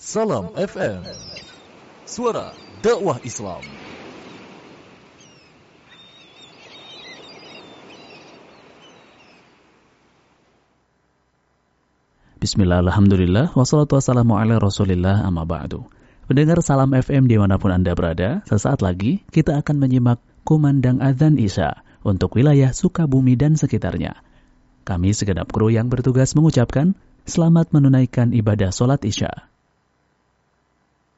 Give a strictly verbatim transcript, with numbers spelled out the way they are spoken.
Salam F M, suara dakwah Islam. Bismillah, alhamdulillah, wassalatu wassalamu ala rasulillah, amma ba'du. Pendengar Salam F M dimanapun Anda berada, sesaat lagi kita akan menyimak kumandang azan Isya untuk wilayah Sukabumi dan sekitarnya. Kami segenap kru yang bertugas mengucapkan selamat menunaikan ibadah sholat Isya.